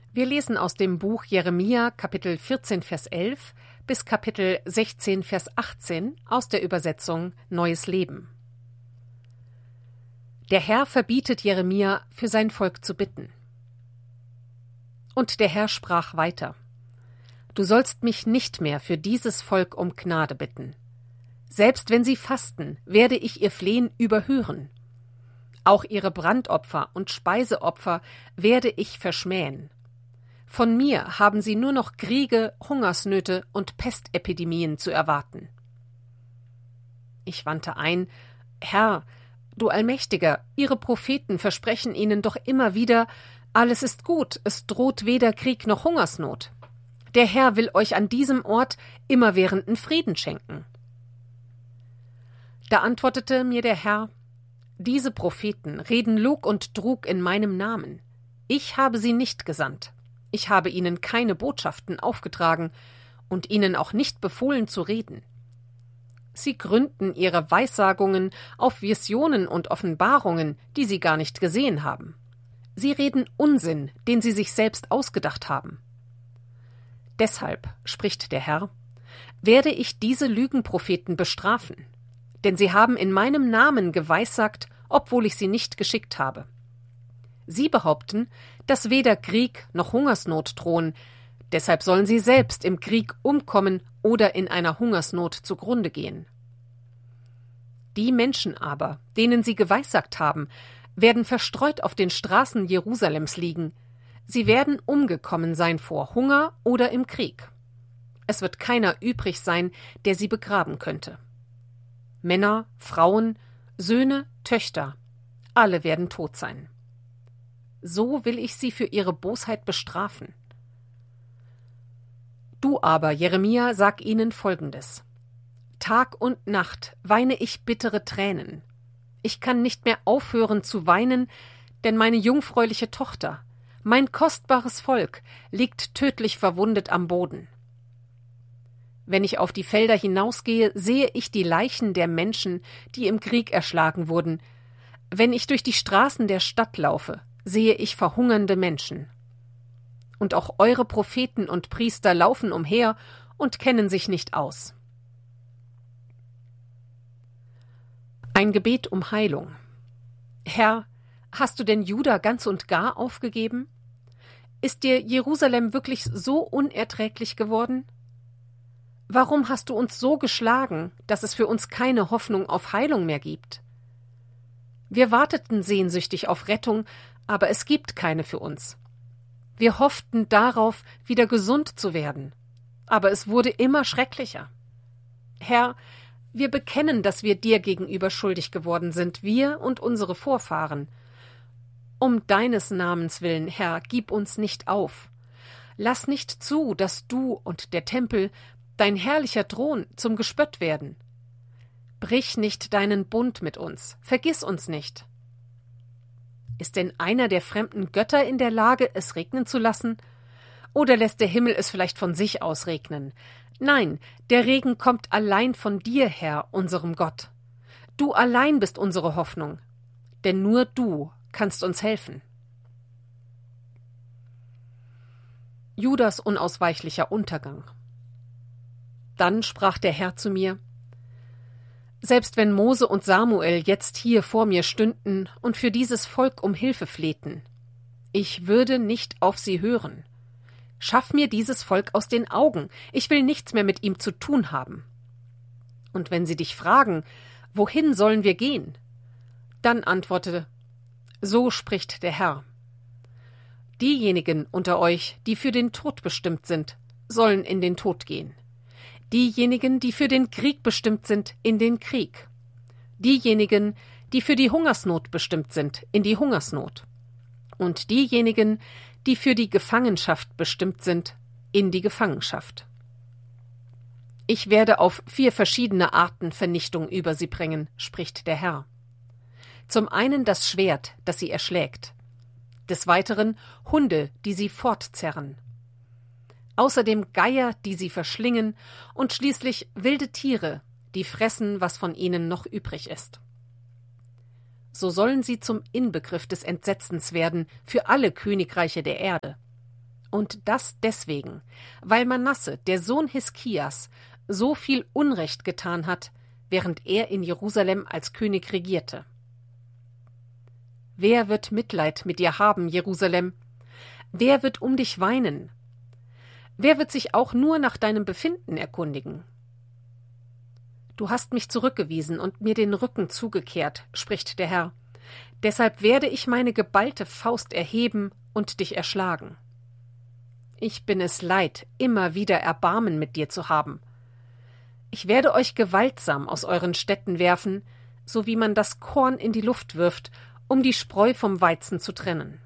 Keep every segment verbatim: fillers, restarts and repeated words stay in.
Wir lesen aus dem Buch Jeremia, Kapitel vierzehn, Vers elf bis Kapitel sechzehn, Vers achtzehn aus der Übersetzung Neues Leben. Der Herr verbietet Jeremia, für sein Volk zu bitten. Und der Herr sprach weiter: Du sollst mich nicht mehr für dieses Volk um Gnade bitten. Selbst wenn sie fasten, werde ich ihr Flehen überhören. Auch ihre Brandopfer und Speiseopfer werde ich verschmähen. Von mir haben sie nur noch Kriege, Hungersnöte und Pestepidemien zu erwarten. Ich wandte ein: Herr, du Allmächtiger, Ihre Propheten versprechen ihnen doch immer wieder, alles ist gut, es droht weder Krieg noch Hungersnot. Der Herr will euch an diesem Ort immerwährenden Frieden schenken. Da antwortete mir der Herr: Diese Propheten reden Lug und Trug in meinem Namen. Ich habe sie nicht gesandt. Ich habe ihnen keine Botschaften aufgetragen und ihnen auch nicht befohlen zu reden. Sie gründen ihre Weissagungen auf Visionen und Offenbarungen, die sie gar nicht gesehen haben. Sie reden Unsinn, den sie sich selbst ausgedacht haben. Deshalb, spricht der Herr, werde ich diese Lügenpropheten bestrafen, denn sie haben in meinem Namen geweissagt, obwohl ich sie nicht geschickt habe. Sie behaupten, dass weder Krieg noch Hungersnot drohen, deshalb sollen sie selbst im Krieg umkommen oder in einer Hungersnot zugrunde gehen. Die Menschen aber, denen sie geweissagt haben, werden verstreut auf den Straßen Jerusalems liegen. Sie werden umgekommen sein vor Hunger oder im Krieg. Es wird keiner übrig sein, der sie begraben könnte. Männer, Frauen, Söhne, Töchter, alle werden tot sein. So will ich sie für ihre Bosheit bestrafen. Du aber, Jeremia, sag ihnen Folgendes: Tag und Nacht weine ich bittere Tränen. Ich kann nicht mehr aufhören zu weinen, denn meine jungfräuliche Tochter, mein kostbares Volk, liegt tödlich verwundet am Boden. Wenn ich auf die Felder hinausgehe, sehe ich die Leichen der Menschen, die im Krieg erschlagen wurden. Wenn ich durch die Straßen der Stadt laufe, sehe ich verhungernde Menschen. Und auch eure Propheten und Priester laufen umher und kennen sich nicht aus. Ein Gebet um Heilung. Herr, hast du denn Juda ganz und gar aufgegeben? Ist dir Jerusalem wirklich so unerträglich geworden? Warum hast du uns so geschlagen, dass es für uns keine Hoffnung auf Heilung mehr gibt? Wir warteten sehnsüchtig auf Rettung, aber es gibt keine für uns. Wir hofften darauf, wieder gesund zu werden, aber es wurde immer schrecklicher. Herr, wir bekennen, dass wir dir gegenüber schuldig geworden sind, wir und unsere Vorfahren. Um deines Namens willen, Herr, gib uns nicht auf. Lass nicht zu, dass du und der Tempel, dein herrlicher Thron, zum Gespött werden. Brich nicht deinen Bund mit uns, vergiss uns nicht. Ist denn einer der fremden Götter in der Lage, es regnen zu lassen? Oder lässt der Himmel es vielleicht von sich aus regnen? Nein, der Regen kommt allein von dir, Herr, unserem Gott. Du allein bist unsere Hoffnung, denn nur du kannst uns helfen. Judas unausweichlicher Untergang. Dann sprach der Herr zu mir: Selbst wenn Mose und Samuel jetzt hier vor mir stünden und für dieses Volk um Hilfe flehten, ich würde nicht auf sie hören. Schaff mir dieses Volk aus den Augen, ich will nichts mehr mit ihm zu tun haben. Und wenn sie dich fragen, wohin sollen wir gehen? Dann antworte: So spricht der Herr. Diejenigen unter euch, die für den Tod bestimmt sind, sollen in den Tod gehen. Diejenigen, die für den Krieg bestimmt sind, in den Krieg. Diejenigen, die für die Hungersnot bestimmt sind, in die Hungersnot. Und diejenigen, die für die Gefangenschaft bestimmt sind, in die Gefangenschaft. Ich werde auf vier verschiedene Arten Vernichtung über sie bringen, spricht der Herr. Zum einen das Schwert, das sie erschlägt. Des Weiteren Hunde, die sie fortzerren. Außerdem Geier, die sie verschlingen, und schließlich wilde Tiere, die fressen, was von ihnen noch übrig ist. So sollen sie zum Inbegriff des Entsetzens werden für alle Königreiche der Erde. Und das deswegen, weil Manasse, der Sohn Hiskias, so viel Unrecht getan hat, während er in Jerusalem als König regierte. Wer wird Mitleid mit dir haben, Jerusalem? Wer wird um dich weinen? Wer wird sich auch nur nach deinem Befinden erkundigen? Du hast mich zurückgewiesen und mir den Rücken zugekehrt, spricht der Herr. Deshalb werde ich meine geballte Faust erheben und dich erschlagen. Ich bin es leid, immer wieder Erbarmen mit dir zu haben. Ich werde euch gewaltsam aus euren Städten werfen, so wie man das Korn in die Luft wirft, um die Spreu vom Weizen zu trennen.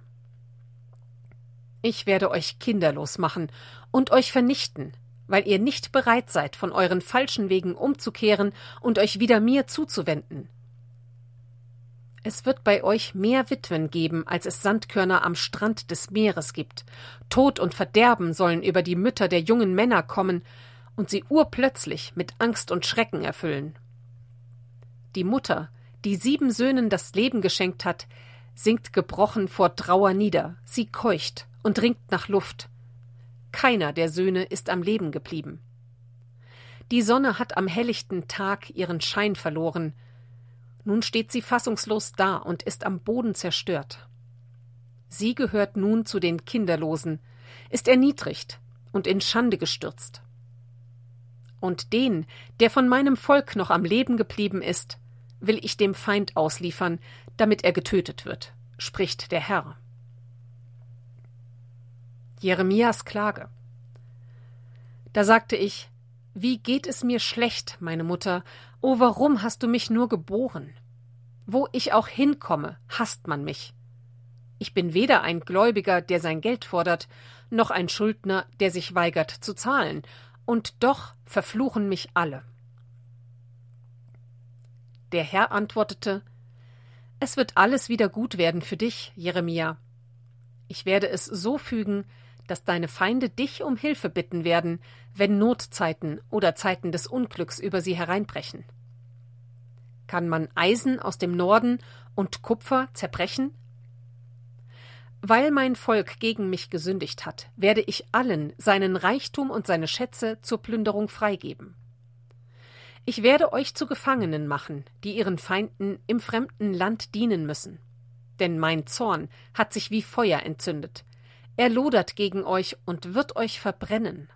Ich werde euch kinderlos machen und euch vernichten, weil ihr nicht bereit seid, von euren falschen Wegen umzukehren und euch wieder mir zuzuwenden. Es wird bei euch mehr Witwen geben, als es Sandkörner am Strand des Meeres gibt. Tod und Verderben sollen über die Mütter der jungen Männer kommen und sie urplötzlich mit Angst und Schrecken erfüllen. Die Mutter, die sieben Söhnen das Leben geschenkt hat, sinkt gebrochen vor Trauer nieder, sie keucht und ringt nach Luft. Keiner der Söhne ist am Leben geblieben. Die Sonne hat am helllichten Tag ihren Schein verloren. Nun steht sie fassungslos da und ist am Boden zerstört. Sie gehört nun zu den Kinderlosen, ist erniedrigt und in Schande gestürzt. Und den, der von meinem Volk noch am Leben geblieben ist, will ich dem Feind ausliefern, damit er getötet wird, spricht der Herr. Jeremias Klage. Da sagte ich: Wie geht es mir schlecht, meine Mutter, o warum hast du mich nur geboren? Wo ich auch hinkomme, hasst man mich. Ich bin weder ein Gläubiger, der sein Geld fordert, noch ein Schuldner, der sich weigert zu zahlen, und doch verfluchen mich alle. Der Herr antwortete: Es wird alles wieder gut werden für dich, Jeremia. Ich werde es so fügen, dass deine Feinde dich um Hilfe bitten werden, wenn Notzeiten oder Zeiten des Unglücks über sie hereinbrechen. Kann man Eisen aus dem Norden und Kupfer zerbrechen? Weil mein Volk gegen mich gesündigt hat, werde ich allen seinen Reichtum und seine Schätze zur Plünderung freigeben. Ich werde euch zu Gefangenen machen, die ihren Feinden im fremden Land dienen müssen. Denn mein Zorn hat sich wie Feuer entzündet. Er lodert gegen euch und wird euch verbrennen.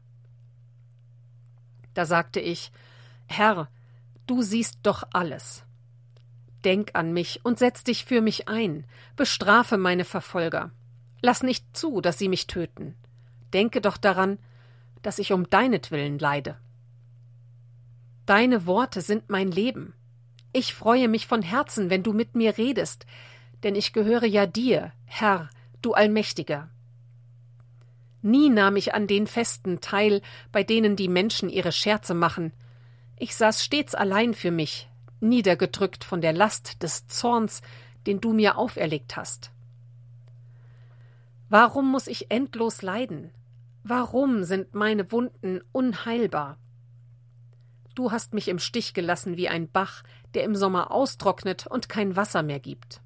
Da sagte ich: Herr, du siehst doch alles. Denk an mich und setz dich für mich ein, bestrafe meine Verfolger. Lass nicht zu, dass sie mich töten. Denke doch daran, dass ich um deinetwillen leide. Deine Worte sind mein Leben. Ich freue mich von Herzen, wenn du mit mir redest, denn ich gehöre ja dir, Herr, du Allmächtiger. Nie nahm ich an den Festen teil, bei denen die Menschen ihre Scherze machen. Ich saß stets allein für mich, niedergedrückt von der Last des Zorns, den du mir auferlegt hast. Warum muss ich endlos leiden? Warum sind meine Wunden unheilbar? Du hast mich im Stich gelassen wie ein Bach, der im Sommer austrocknet und kein Wasser mehr gibt.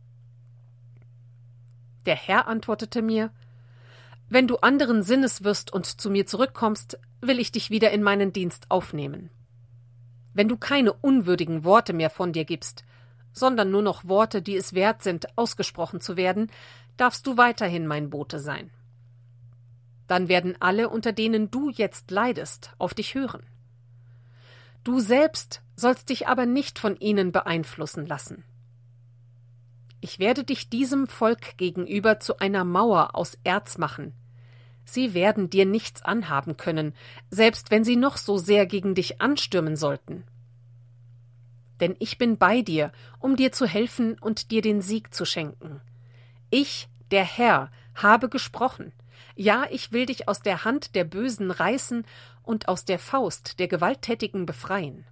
Der Herr antwortete mir: Wenn du anderen Sinnes wirst und zu mir zurückkommst, will ich dich wieder in meinen Dienst aufnehmen. Wenn du keine unwürdigen Worte mehr von dir gibst, sondern nur noch Worte, die es wert sind, ausgesprochen zu werden, darfst du weiterhin mein Bote sein. Dann werden alle, unter denen du jetzt leidest, auf dich hören. Du selbst sollst dich aber nicht von ihnen beeinflussen lassen. Ich werde dich diesem Volk gegenüber zu einer Mauer aus Erz machen. Sie werden dir nichts anhaben können, selbst wenn sie noch so sehr gegen dich anstürmen sollten. Denn ich bin bei dir, um dir zu helfen und dir den Sieg zu schenken. Ich, der Herr, habe gesprochen. Ja, ich will dich aus der Hand der Bösen reißen und aus der Faust der Gewalttätigen befreien.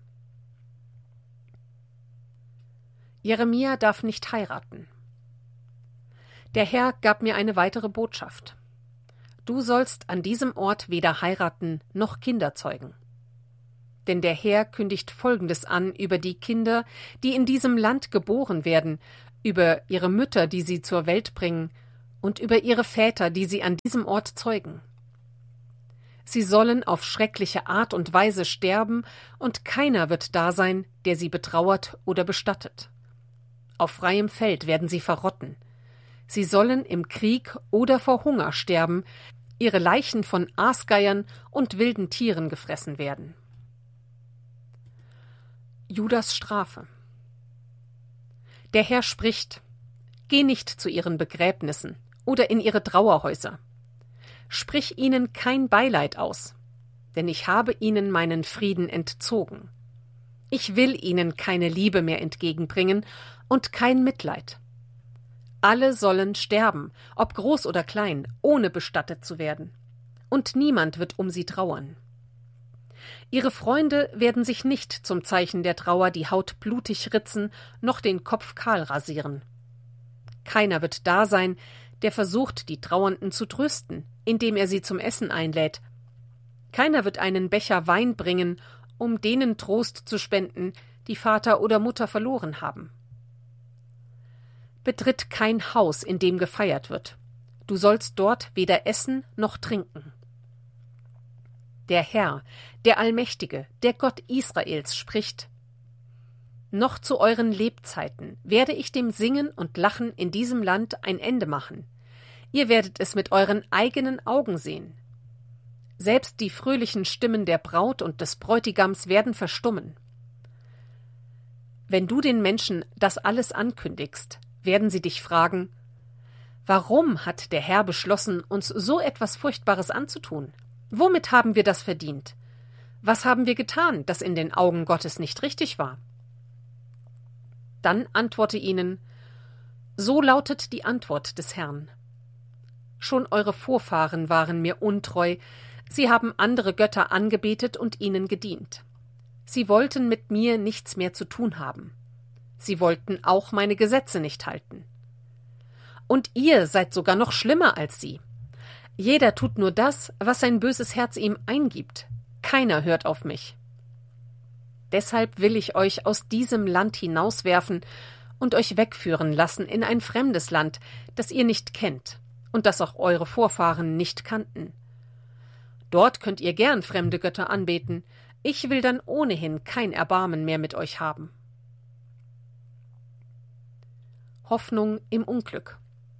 Jeremia darf nicht heiraten. Der Herr gab mir eine weitere Botschaft. Du sollst an diesem Ort weder heiraten noch Kinder zeugen. Denn der Herr kündigt Folgendes an über die Kinder, die in diesem Land geboren werden, über ihre Mütter, die sie zur Welt bringen, und über ihre Väter, die sie an diesem Ort zeugen. Sie sollen auf schreckliche Art und Weise sterben, und keiner wird da sein, der sie betrauert oder bestattet. Auf freiem Feld werden sie verrotten. Sie sollen im Krieg oder vor Hunger sterben, ihre Leichen von Aasgeiern und wilden Tieren gefressen werden. Judas Strafe. Der Herr spricht: Geh nicht zu ihren Begräbnissen oder in ihre Trauerhäuser. Sprich ihnen kein Beileid aus, denn ich habe ihnen meinen Frieden entzogen. Ich will ihnen keine Liebe mehr entgegenbringen und kein Mitleid. Alle sollen sterben, ob groß oder klein, ohne bestattet zu werden, und niemand wird um sie trauern. Ihre Freunde werden sich nicht zum Zeichen der Trauer die Haut blutig ritzen, noch den Kopf kahl rasieren. Keiner wird da sein, der versucht, die Trauernden zu trösten, indem er sie zum Essen einlädt. Keiner wird einen Becher Wein bringen, um denen Trost zu spenden, die Vater oder Mutter verloren haben. Betritt kein Haus, in dem gefeiert wird. Du sollst dort weder essen noch trinken. Der Herr, der Allmächtige, der Gott Israels, spricht: Noch zu euren Lebzeiten werde ich dem Singen und Lachen in diesem Land ein Ende machen. Ihr werdet es mit euren eigenen Augen sehen. Selbst die fröhlichen Stimmen der Braut und des Bräutigams werden verstummen. Wenn du den Menschen das alles ankündigst, werden sie dich fragen: Warum hat der Herr beschlossen, uns so etwas Furchtbares anzutun? Womit haben wir das verdient? Was haben wir getan, das in den Augen Gottes nicht richtig war? Dann antworte ihnen: So lautet die Antwort des Herrn. Schon eure Vorfahren waren mir untreu, sie haben andere Götter angebetet und ihnen gedient. Sie wollten mit mir nichts mehr zu tun haben. Sie wollten auch meine Gesetze nicht halten. Und ihr seid sogar noch schlimmer als sie. Jeder tut nur das, was sein böses Herz ihm eingibt. Keiner hört auf mich. Deshalb will ich euch aus diesem Land hinauswerfen und euch wegführen lassen in ein fremdes Land, das ihr nicht kennt und das auch eure Vorfahren nicht kannten. Dort könnt ihr gern fremde Götter anbeten, ich will dann ohnehin kein Erbarmen mehr mit euch haben. Hoffnung im Unglück.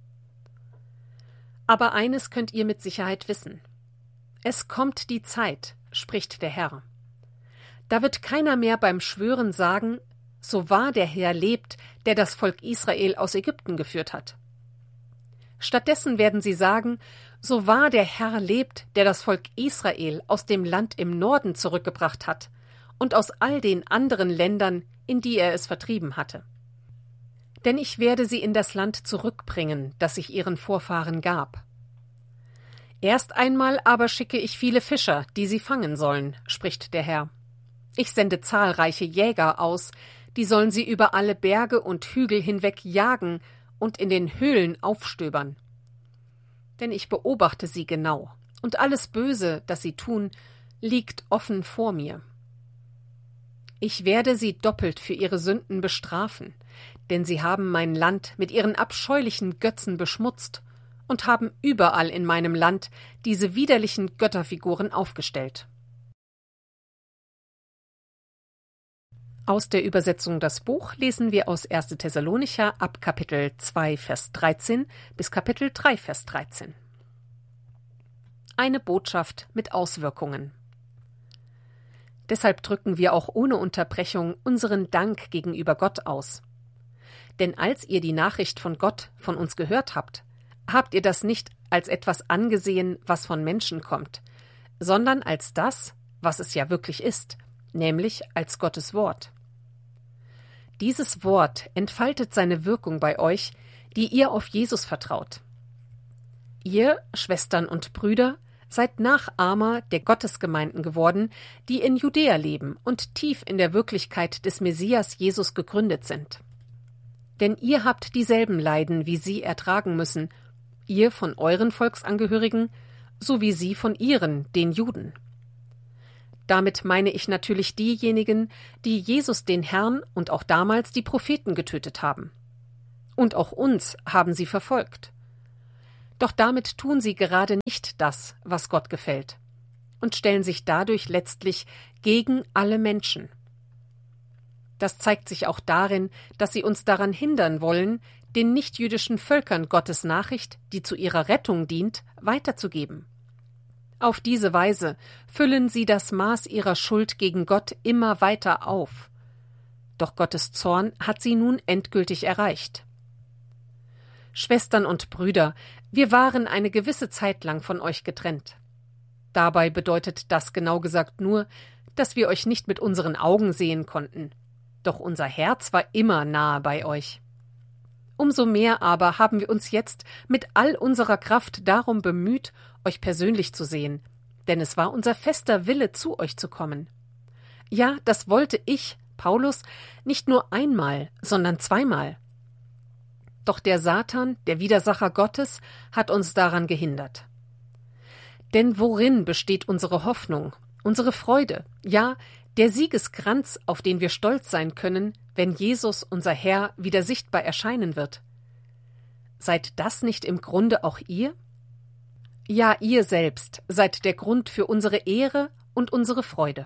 Aber eines könnt ihr mit Sicherheit wissen: Es kommt die Zeit, spricht der Herr. Da wird keiner mehr beim Schwören sagen: So wahr der Herr lebt, der das Volk Israel aus Ägypten geführt hat. Stattdessen werden sie sagen: So wahr der Herr lebt, der das Volk Israel aus dem Land im Norden zurückgebracht hat und aus all den anderen Ländern, in die er es vertrieben hatte. Denn ich werde sie in das Land zurückbringen, das ich ihren Vorfahren gab. Erst einmal aber schicke ich viele Fischer, die sie fangen sollen, spricht der Herr. Ich sende zahlreiche Jäger aus, die sollen sie über alle Berge und Hügel hinweg jagen und in den Höhlen aufstöbern. Denn ich beobachte sie genau, und alles Böse, das sie tun, liegt offen vor mir. Ich werde sie doppelt für ihre Sünden bestrafen, denn sie haben mein Land mit ihren abscheulichen Götzen beschmutzt und haben überall in meinem Land diese widerlichen Götterfiguren aufgestellt. Aus der Übersetzung Das Buch lesen wir aus erster Thessalonicher ab Kapitel zwei, Vers dreizehn bis Kapitel drei, Vers dreizehn. Eine Botschaft mit Auswirkungen. Deshalb drücken wir auch ohne Unterbrechung unseren Dank gegenüber Gott aus. Denn als ihr die Nachricht von Gott von uns gehört habt, habt ihr das nicht als etwas angesehen, was von Menschen kommt, sondern als das, was es ja wirklich ist, nämlich als Gottes Wort. Dieses Wort entfaltet seine Wirkung bei euch, die ihr auf Jesus vertraut. Ihr, Schwestern und Brüder, seid Nachahmer der Gottesgemeinden geworden, die in Judäa leben und tief in der Wirklichkeit des Messias Jesus gegründet sind. Denn ihr habt dieselben Leiden, wie sie ertragen müssen, ihr von euren Volksangehörigen, so wie sie von ihren, den Juden. Damit meine ich natürlich diejenigen, die Jesus den Herrn und auch damals die Propheten getötet haben. Und auch uns haben sie verfolgt. Doch damit tun sie gerade nicht das, was Gott gefällt, und stellen sich dadurch letztlich gegen alle Menschen. Das zeigt sich auch darin, dass sie uns daran hindern wollen, den nichtjüdischen Völkern Gottes Nachricht, die zu ihrer Rettung dient, weiterzugeben. Auf diese Weise füllen sie das Maß ihrer Schuld gegen Gott immer weiter auf. Doch Gottes Zorn hat sie nun endgültig erreicht. Schwestern und Brüder, wir waren eine gewisse Zeit lang von euch getrennt. Dabei bedeutet das genau gesagt nur, dass wir euch nicht mit unseren Augen sehen konnten. Doch unser Herz war immer nahe bei euch. Umso mehr aber haben wir uns jetzt mit all unserer Kraft darum bemüht, euch persönlich zu sehen, denn es war unser fester Wille, zu euch zu kommen. Ja, das wollte ich, Paulus, nicht nur einmal, sondern zweimal. Doch der Satan, der Widersacher Gottes, hat uns daran gehindert. Denn worin besteht unsere Hoffnung, unsere Freude, ja, der Siegeskranz, auf den wir stolz sein können, wenn Jesus, unser Herr, wieder sichtbar erscheinen wird? Seid das nicht im Grunde auch ihr? Ja, ihr selbst seid der Grund für unsere Ehre und unsere Freude.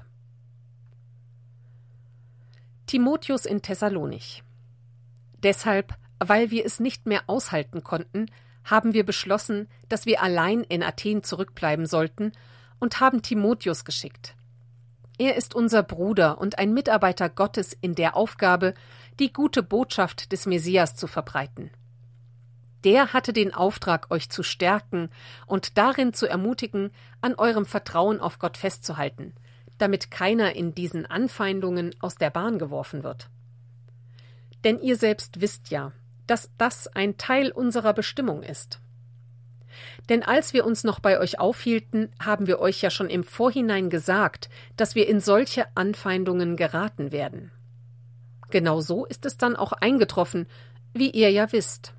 Timotheus in Thessalonich. Deshalb, weil wir es nicht mehr aushalten konnten, haben wir beschlossen, dass wir allein in Athen zurückbleiben sollten und haben Timotheus geschickt. Er ist unser Bruder und ein Mitarbeiter Gottes in der Aufgabe, die gute Botschaft des Messias zu verbreiten. Der hatte den Auftrag, euch zu stärken und darin zu ermutigen, an eurem Vertrauen auf Gott festzuhalten, damit keiner in diesen Anfeindungen aus der Bahn geworfen wird. Denn ihr selbst wisst ja, dass das ein Teil unserer Bestimmung ist. Denn als wir uns noch bei euch aufhielten, haben wir euch ja schon im Vorhinein gesagt, dass wir in solche Anfeindungen geraten werden. Genau so ist es dann auch eingetroffen, wie ihr ja wisst.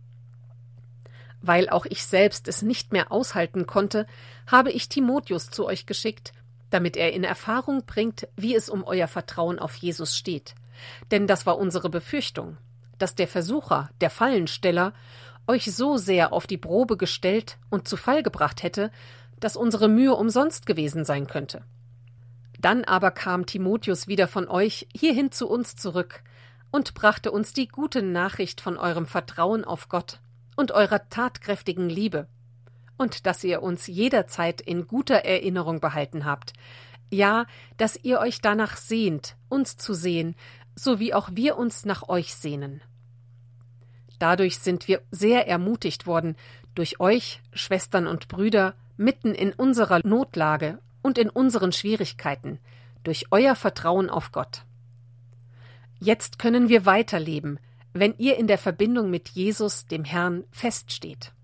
Weil auch ich selbst es nicht mehr aushalten konnte, habe ich Timotheus zu euch geschickt, damit er in Erfahrung bringt, wie es um euer Vertrauen auf Jesus steht. Denn das war unsere Befürchtung, dass der Versucher, der Fallensteller, euch so sehr auf die Probe gestellt und zu Fall gebracht hätte, dass unsere Mühe umsonst gewesen sein könnte. Dann aber kam Timotheus wieder von euch hierhin zu uns zurück und brachte uns die gute Nachricht von eurem Vertrauen auf Gott und eurer tatkräftigen Liebe und dass ihr uns jederzeit in guter Erinnerung behalten habt, ja, dass ihr euch danach sehnt, uns zu sehen, so wie auch wir uns nach euch sehnen. Dadurch sind wir sehr ermutigt worden, durch euch, Schwestern und Brüder, mitten in unserer Notlage und in unseren Schwierigkeiten, durch euer Vertrauen auf Gott. Jetzt können wir weiterleben, wenn ihr in der Verbindung mit Jesus, dem Herrn, feststeht.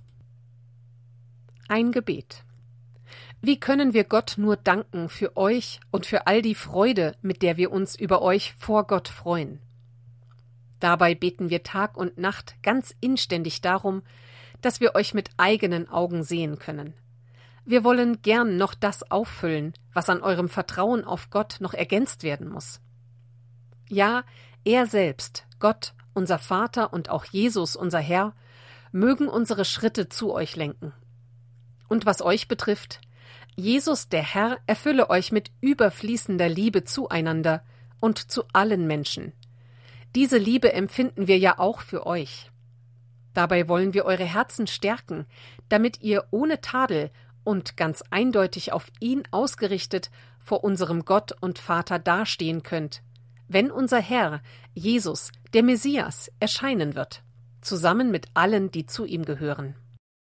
Ein Gebet. Wie können wir Gott nur danken für euch und für all die Freude, mit der wir uns über euch vor Gott freuen? Dabei beten wir Tag und Nacht ganz inständig darum, dass wir euch mit eigenen Augen sehen können. Wir wollen gern noch das auffüllen, was an eurem Vertrauen auf Gott noch ergänzt werden muss. Ja, er selbst, Gott, unser Vater und auch Jesus, unser Herr, mögen unsere Schritte zu euch lenken. Und was euch betrifft, Jesus, der Herr, erfülle euch mit überfließender Liebe zueinander und zu allen Menschen. Diese Liebe empfinden wir ja auch für euch. Dabei wollen wir eure Herzen stärken, damit ihr ohne Tadel und ganz eindeutig auf ihn ausgerichtet vor unserem Gott und Vater dastehen könnt, wenn unser Herr, Jesus, der Messias, erscheinen wird, zusammen mit allen, die zu ihm gehören.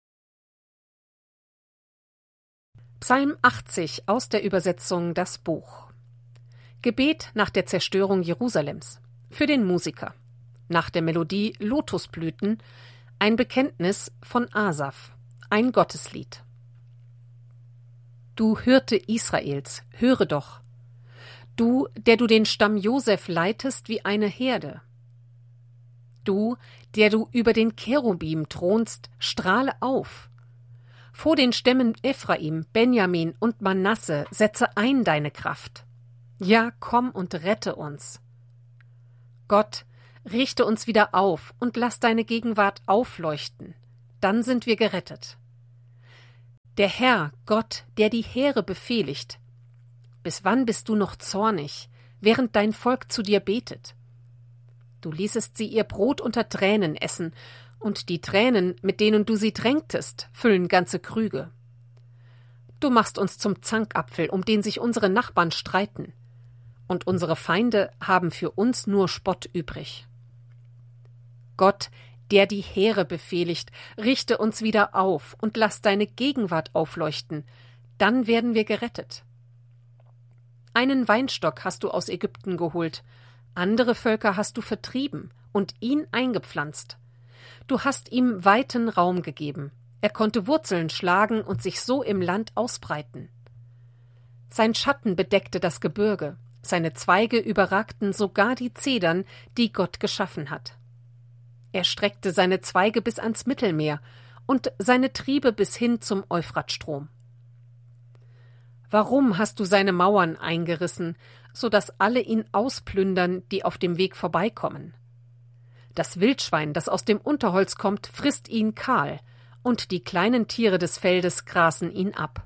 Psalm achtzig aus der Übersetzung Das Buch. Gebet nach der Zerstörung Jerusalems. Für den Musiker. Nach der Melodie Lotusblüten, ein Bekenntnis von Asaf, ein Gotteslied. Du Hirte Israels, höre doch. Du, der du den Stamm Josef leitest wie eine Herde. Du, der du über den Cherubim thronst, strahle auf. Vor den Stämmen Ephraim, Benjamin und Manasse setze ein deine Kraft. Ja, komm und rette uns. Gott, richte uns wieder auf und lass deine Gegenwart aufleuchten. dann sind wir gerettet. Der Herr, Gott, der die Heere befehligt. Bis wann bist du noch zornig, während dein Volk zu dir betet? Du ließest sie ihr Brot unter Tränen essen, und die Tränen, mit denen du sie tränktest, füllen ganze Krüge. Du machst uns zum Zankapfel, um den sich unsere Nachbarn streiten, und unsere Feinde haben für uns nur Spott übrig. Gott, der die Heere befehligt, richte uns wieder auf und lass deine Gegenwart aufleuchten, dann werden wir gerettet. Einen Weinstock hast du aus Ägypten geholt, andere Völker hast du vertrieben und ihn eingepflanzt. Du hast ihm weiten Raum gegeben, er konnte Wurzeln schlagen und sich so im Land ausbreiten. Sein Schatten bedeckte das Gebirge, seine Zweige überragten sogar die Zedern, die Gott geschaffen hat. Er streckte seine Zweige bis ans Mittelmeer und seine Triebe bis hin zum Euphratstrom. Warum hast du seine Mauern eingerissen, so dass alle ihn ausplündern, die auf dem Weg vorbeikommen? Das Wildschwein, das aus dem Unterholz kommt, frisst ihn kahl, und die kleinen Tiere des Feldes grasen ihn ab.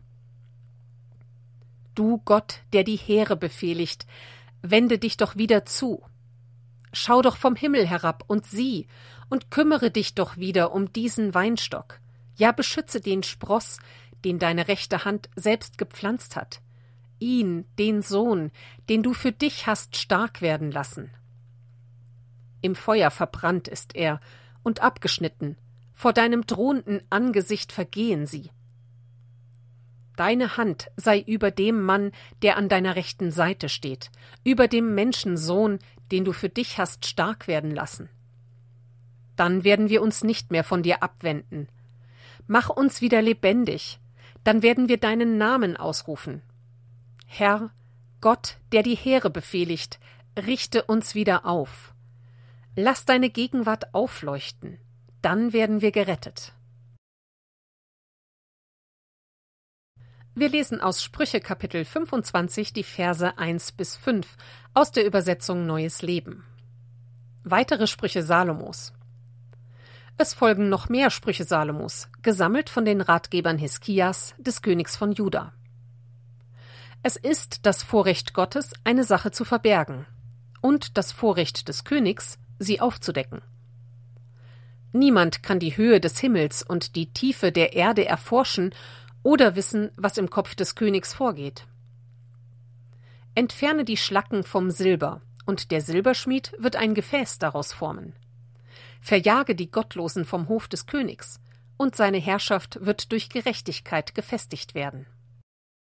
Du Gott, der die Heere befehligt, wende dich doch wieder zu. Schau doch vom Himmel herab und sieh, und kümmere dich doch wieder um diesen Weinstock. Ja, beschütze den Spross, den deine rechte Hand selbst gepflanzt hat. Ihn, den Sohn, den du für dich hast stark werden lassen. Im Feuer verbrannt ist er und abgeschnitten, vor deinem drohenden Angesicht vergehen sie. Deine Hand sei über dem Mann, der an deiner rechten Seite steht, über dem Menschensohn, den du für dich hast stark werden lassen. Dann werden wir uns nicht mehr von dir abwenden. Mach uns wieder lebendig, dann werden wir deinen Namen ausrufen. Herr, Gott, der die Heere befehligt, richte uns wieder auf. Lass deine Gegenwart aufleuchten, dann werden wir gerettet. Wir lesen aus Sprüche Kapitel fünfundzwanzig die Verse eins bis fünf aus der Übersetzung Neues Leben. Weitere Sprüche Salomos. Es folgen noch mehr Sprüche Salomos, gesammelt von den Ratgebern Hiskias, des Königs von Juda. Es ist das Vorrecht Gottes, eine Sache zu verbergen, und das Vorrecht des Königs, sie aufzudecken. Niemand kann die Höhe des Himmels und die Tiefe der Erde erforschen oder wissen, was im Kopf des Königs vorgeht. Entferne die Schlacken vom Silber, und der Silberschmied wird ein Gefäß daraus formen. Verjage die Gottlosen vom Hof des Königs, und seine Herrschaft wird durch Gerechtigkeit gefestigt werden.